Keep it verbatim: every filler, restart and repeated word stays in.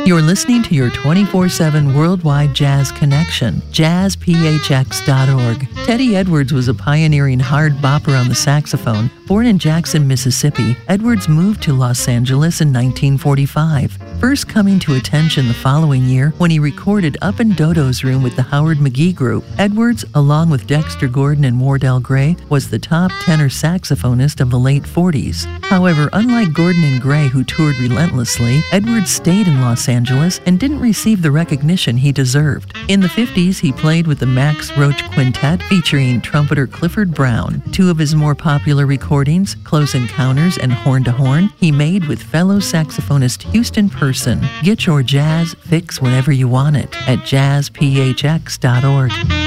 You're listening to your twenty-four seven worldwide jazz connection, jazz p h x dot org. Teddy Edwards was a pioneering hard bopper on the saxophone. Born in Jackson, Mississippi, Edwards moved to Los Angeles in nineteen forty-five, first coming to attention the following year when he recorded Up in Dodo's Room with the Howard McGhee Group. Edwards, along with Dexter Gordon and Wardell Gray, was the top tenor saxophonist of the late forties. However, unlike Gordon and Gray, who toured relentlessly, Edwards stayed in Los Angeles and didn't receive the recognition he deserved. In the fifties, he played with the Max Roach Quintet featuring trumpeter Clifford Brown. Two of his more popular recordings, Close Encounters and Horn to Horn, he made with fellow saxophonist Houston Person. Get your jazz fix whenever you want it at jazz p h x dot org.